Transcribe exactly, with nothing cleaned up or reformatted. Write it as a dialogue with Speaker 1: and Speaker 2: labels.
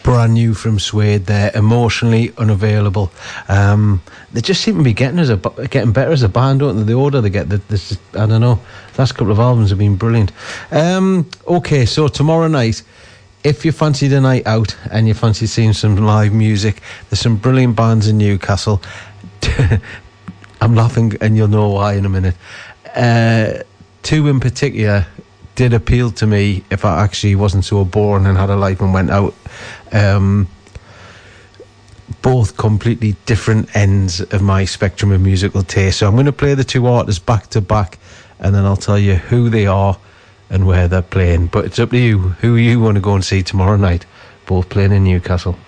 Speaker 1: brand new from Suede. They're Emotionally Unavailable. Um, they just seem to be getting as a getting better as a band, don't they? The older they get, the, this I don't know. The last couple of albums have been brilliant. Um, okay, so tomorrow night, if you fancy the night out and you fancy seeing some live music, there's some brilliant bands in Newcastle. I'm laughing, and you'll know why in a minute. Uh, two in particular did appeal to me if I actually wasn't so boring and had a life and went out. Um, both completely different ends of my spectrum of musical taste. So I'm going to play the two artists back to back, and then I'll tell you who they are and where they're playing. But it's up to you who you want to go and see tomorrow night, both playing in Newcastle.